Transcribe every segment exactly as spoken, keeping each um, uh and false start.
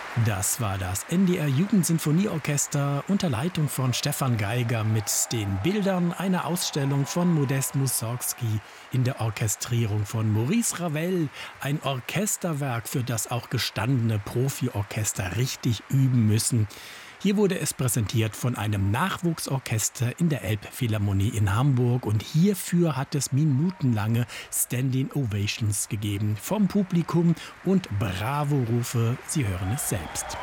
Das war das N D R-Jugendsinfonieorchester unter Leitung von Stefan Geiger mit den Bildern einer Ausstellung von Modest Mussorgsky in der Orchestrierung von Maurice Ravel. Ein Orchesterwerk, für das auch gestandene Profiorchester richtig üben müssen. Hier wurde es präsentiert von einem Nachwuchsorchester in der Elbphilharmonie in Hamburg und hierfür hat es minutenlange Standing Ovations gegeben vom Publikum und Bravo-Rufe, Sie hören es selbst.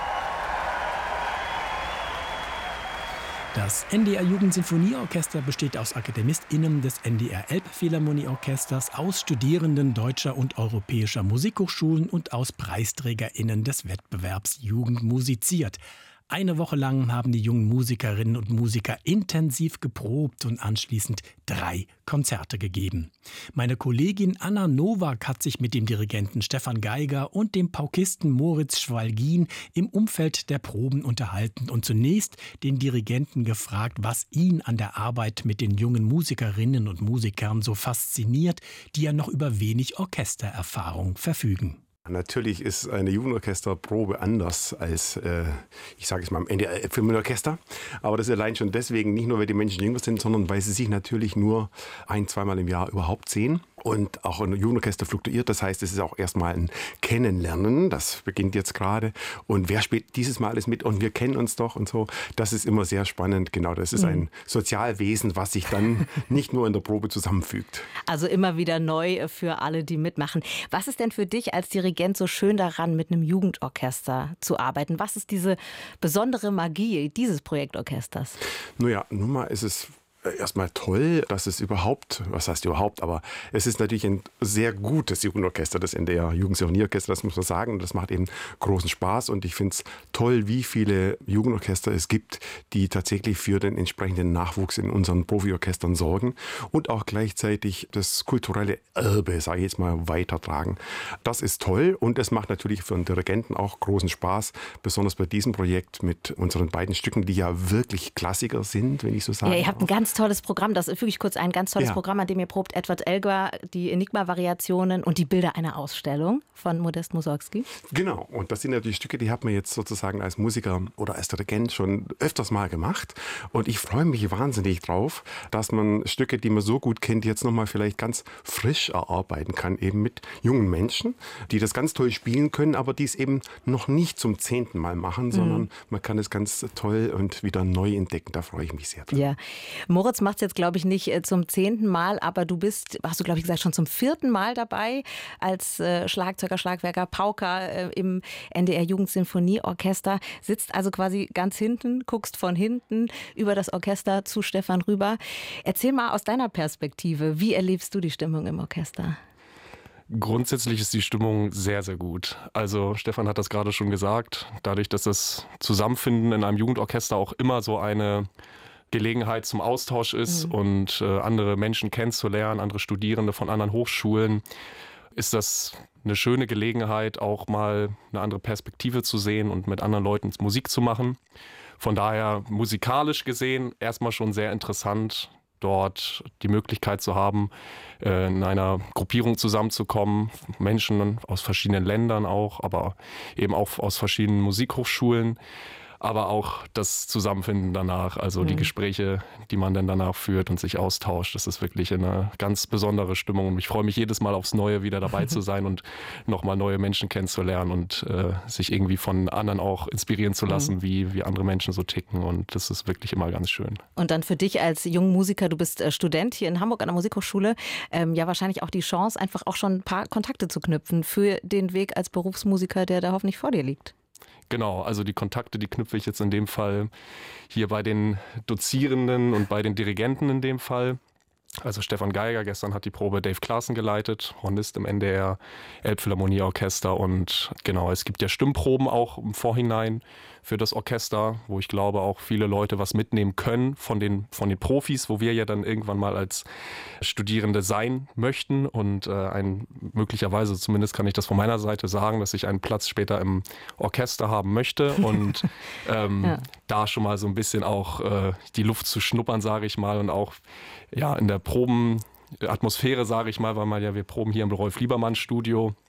Das N D R-Jugendsinfonieorchester besteht aus AkademistInnen des N D R Elbphilharmonieorchesters, aus Studierenden deutscher und europäischer Musikhochschulen und aus PreisträgerInnen des Wettbewerbs Jugend musiziert. Eine Woche lang haben die jungen Musikerinnen und Musiker intensiv geprobt und anschließend drei Konzerte gegeben. Meine Kollegin Anna Nowak hat sich mit dem Dirigenten Stefan Geiger und dem Paukisten Moritz Schwalgin im Umfeld der Proben unterhalten und zunächst den Dirigenten gefragt, was ihn an der Arbeit mit den jungen Musikerinnen und Musikern so fasziniert, die ja noch über wenig Orchestererfahrung verfügen. Natürlich ist eine Jugendorchesterprobe anders als, äh, ich sage es mal, am N D R Elbphilharmonieorchester. Aber das ist allein schon deswegen, nicht nur, weil die Menschen jünger sind, sondern weil sie sich natürlich nur ein-, zweimal im Jahr überhaupt sehen. Und auch ein Jugendorchester fluktuiert. Das heißt, es ist auch erstmal ein Kennenlernen. Das beginnt jetzt gerade. Und wer spielt dieses Mal alles mit? Und wir kennen uns doch und so. Das ist immer sehr spannend. Genau, das ist ein Sozialwesen, was sich dann nicht nur in der Probe zusammenfügt. Also immer wieder neu für alle, die mitmachen. Was ist denn für dich als Dirigent so schön daran, mit einem Jugendorchester zu arbeiten? Was ist diese besondere Magie dieses Projektorchesters? Naja, nun mal ist es erstmal toll, dass es überhaupt, was heißt überhaupt, aber es ist natürlich ein sehr gutes Jugendorchester, das N D R Jugendsinfonieorchester, das muss man sagen. Und das macht eben großen Spaß. Und ich finde es toll, wie viele Jugendorchester es gibt, die tatsächlich für den entsprechenden Nachwuchs in unseren Profiorchestern sorgen und auch gleichzeitig das kulturelle Erbe, sage ich jetzt mal, weitertragen. Das ist toll und es macht natürlich für einen Dirigenten auch großen Spaß, besonders bei diesem Projekt mit unseren beiden Stücken, die ja wirklich Klassiker sind, wenn ich so sagen Ja, ihr habt ein darf. ganz tolles Programm, das füge ich kurz ein, ganz tolles Ja. Programm, an dem ihr probt Edward Elgar, die Enigma-Variationen und die Bilder einer Ausstellung von Modest Mussorgsky. Genau, und das sind ja die Stücke, die hat man jetzt sozusagen als Musiker oder als Dirigent schon öfters mal gemacht. Und ich freue mich wahnsinnig drauf, dass man Stücke, die man so gut kennt, jetzt nochmal vielleicht ganz frisch erarbeiten kann, eben mit jungen Menschen, die das ganz toll spielen können, aber die es eben noch nicht zum zehnten Mal machen, sondern mhm. man kann es ganz toll und wieder neu entdecken. Da freue ich mich sehr drauf. Ja. Moritz macht es jetzt, glaube ich, nicht zum zehnten Mal, aber du bist, hast du, glaube ich, gesagt, schon zum vierten Mal dabei als äh, Schlagzeuger, Schlagwerker, Pauker äh, im N D R Jugendsinfonieorchester. Sitzt also quasi ganz hinten, guckst von hinten über das Orchester zu Stefan rüber. Erzähl mal aus deiner Perspektive, wie erlebst du die Stimmung im Orchester? Grundsätzlich ist die Stimmung sehr, sehr gut. Also Stefan hat das gerade schon gesagt, dadurch, dass das Zusammenfinden in einem Jugendorchester auch immer so eine Gelegenheit zum Austausch ist mhm. und äh, andere Menschen kennenzulernen, andere Studierende von anderen Hochschulen, ist das eine schöne Gelegenheit, auch mal eine andere Perspektive zu sehen und mit anderen Leuten Musik zu machen. Von daher musikalisch gesehen erstmal schon sehr interessant, dort die Möglichkeit zu haben, äh, in einer Gruppierung zusammenzukommen, Menschen aus verschiedenen Ländern auch, aber eben auch aus verschiedenen Musikhochschulen. Aber auch das Zusammenfinden danach, also mhm. die Gespräche, die man dann danach führt und sich austauscht, das ist wirklich eine ganz besondere Stimmung. Und ich freue mich jedes Mal aufs Neue wieder dabei zu sein und nochmal neue Menschen kennenzulernen und äh, sich irgendwie von anderen auch inspirieren zu lassen, mhm. wie, wie andere Menschen so ticken. Und das ist wirklich immer ganz schön. Und dann für dich als jungen Musiker, du bist Student hier in Hamburg an der Musikhochschule, ähm, ja wahrscheinlich auch die Chance, einfach auch schon ein paar Kontakte zu knüpfen für den Weg als Berufsmusiker, der da hoffentlich vor dir liegt. Genau, also die Kontakte, die knüpfe ich jetzt in dem Fall hier bei den Dozierenden und bei den Dirigenten in dem Fall. Also Stefan Geiger, gestern hat die Probe Dave Klaassen geleitet, Hornist im N D R Elbphilharmonieorchester. Und genau, es gibt ja Stimmproben auch im Vorhinein für das Orchester, wo ich glaube auch viele Leute was mitnehmen können von den, von den Profis, wo wir ja dann irgendwann mal als Studierende sein möchten. Und äh, ein, möglicherweise, zumindest kann ich das von meiner Seite sagen, dass ich einen Platz später im Orchester haben möchte und ähm, ja. da schon mal so ein bisschen auch äh, die Luft zu schnuppern, sage ich mal, und auch ja in der Probenatmosphäre, sage ich mal, weil man ja, wir proben hier im Rolf-Liebermann-Studio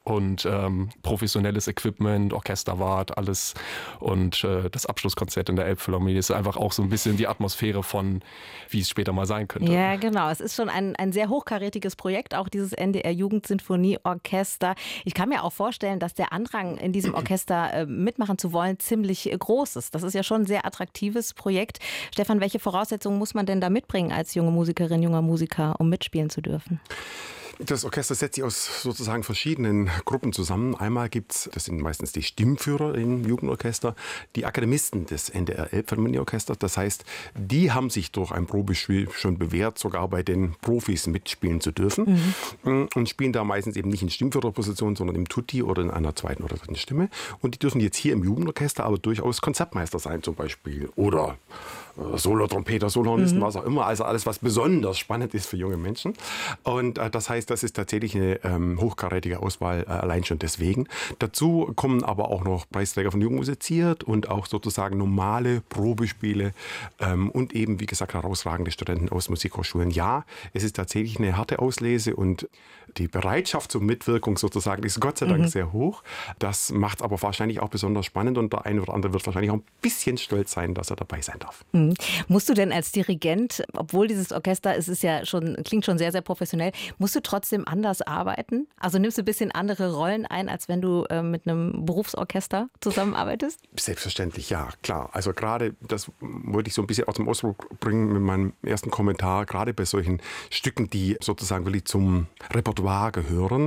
und ähm, professionelles Equipment, Orchesterwart, alles. Und äh, das Abschlusskonzert in der Elbphilharmonie ist einfach auch so ein bisschen die Atmosphäre von, wie es später mal sein könnte. Ja, genau. Es ist schon ein, ein sehr hochkarätiges Projekt, auch dieses N D R Jugendsinfonieorchester. Ich kann mir auch vorstellen, dass der Andrang in diesem Orchester äh, mitmachen zu wollen ziemlich äh, groß ist. Das ist ja schon ein sehr attraktives Projekt. Stefan, welche Voraussetzungen muss man denn da mitbringen als junge Musikerin, junger Musiker, um mitspielen zu dürfen? Das Orchester setzt sich aus sozusagen verschiedenen Gruppen zusammen. Einmal gibt es, das sind meistens die Stimmführer im Jugendorchester, die Akademisten des N D R Elbphilharmonieorchesters. Das heißt, die haben sich durch ein Probespiel schon bewährt, sogar bei den Profis mitspielen zu dürfen. Mhm. Und spielen da meistens eben nicht in Stimmführerposition, sondern im Tutti oder in einer zweiten oder dritten Stimme. Und die dürfen jetzt hier im Jugendorchester aber durchaus Konzertmeister sein zum Beispiel. Oder Solo-Trompeter, Solohornisten, mhm. was auch immer. Also alles, was besonders spannend ist für junge Menschen. Und äh, das heißt, das ist tatsächlich eine ähm, hochkarätige Auswahl, äh, allein schon deswegen. Dazu kommen aber auch noch Preisträger von Jugend musiziert und auch sozusagen normale Probespiele ähm, und eben, wie gesagt, herausragende Studenten aus Musikhochschulen. Ja, es ist tatsächlich eine harte Auslese und die Bereitschaft zur Mitwirkung sozusagen ist Gott sei Dank mhm. sehr hoch. Das macht es aber wahrscheinlich auch besonders spannend und der eine oder andere wird wahrscheinlich auch ein bisschen stolz sein, dass er dabei sein darf. Mhm. Musst du denn als Dirigent, obwohl dieses Orchester, es ist ja schon, klingt schon sehr, sehr professionell, musst du trotzdem anders arbeiten? Also nimmst du ein bisschen andere Rollen ein, als wenn du äh, mit einem Berufsorchester zusammenarbeitest? Selbstverständlich, ja, klar. Also gerade, das wollte ich so ein bisschen auch zum Ausdruck bringen mit meinem ersten Kommentar, gerade bei solchen Stücken, die sozusagen wirklich zum Repertoire gehören,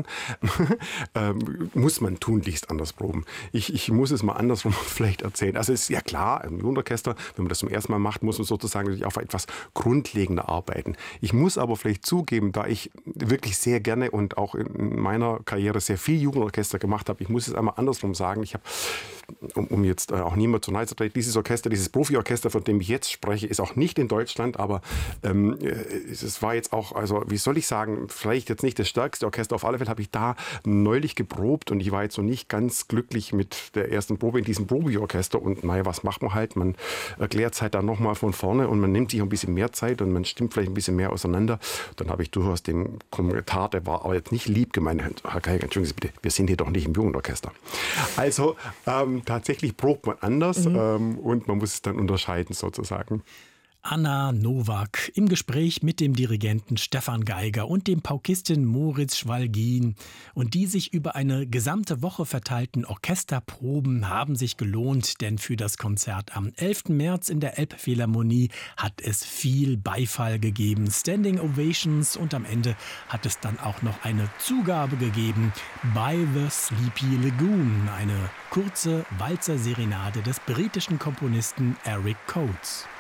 ähm, muss man tunlichst anders proben. Ich, ich muss es mal andersrum vielleicht erzählen. Also es ist ja klar, im Jugendorchester, wenn man das zum ersten Mal macht, muss man sozusagen natürlich auf etwas grundlegender arbeiten. Ich muss aber vielleicht zugeben, da ich wirklich sehr gerne und auch in meiner Karriere sehr viel Jugendorchester gemacht habe, ich muss es einmal andersrum sagen, ich habe, um, um jetzt auch niemand zu nahe zu treten, dieses Orchester, dieses Profiorchester, von dem ich jetzt spreche, ist auch nicht in Deutschland, aber ähm, es war jetzt auch, also wie soll ich sagen, vielleicht jetzt nicht das stärkste Orchester, auf alle Fälle habe ich da neulich geprobt und ich war jetzt so nicht ganz glücklich mit der ersten Probe in diesem Profiorchester und naja, was macht man halt, man erklärt es halt dann nochmal von vorne und man nimmt sich ein bisschen mehr Zeit und man stimmt vielleicht ein bisschen mehr auseinander. Dann habe ich durchaus den Kommentar, der war aber jetzt nicht lieb gemeint, Herr Geiger, entschuldigen Sie bitte, wir sind hier doch nicht im Jugendorchester. Also ähm, tatsächlich probt man anders mhm. ähm, und man muss es dann unterscheiden sozusagen. Anna Nowak im Gespräch mit dem Dirigenten Stefan Geiger und dem Paukisten Moritz Schwalgin. Und die sich über eine gesamte Woche verteilten Orchesterproben haben sich gelohnt, denn für das Konzert am elften März in der Elbphilharmonie hat es viel Beifall gegeben, Standing Ovations und am Ende hat es dann auch noch eine Zugabe gegeben, By the Sleepy Lagoon, eine kurze Walzer-Serenade des britischen Komponisten Eric Coates.